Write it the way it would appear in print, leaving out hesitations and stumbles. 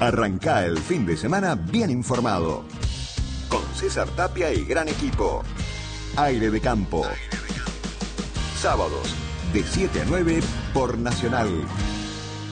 Arrancá el fin de semana bien informado. Con César Tapia y gran equipo. Aire de Campo. Sábados, de 7 a 9 por Nacional.